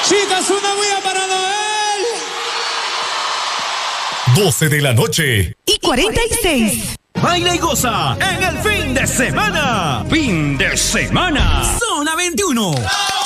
Chicas, una bulla para Noel. 12 de la noche y 46. Baila y goza en el fin de semana. Fin de semana. Zona 21.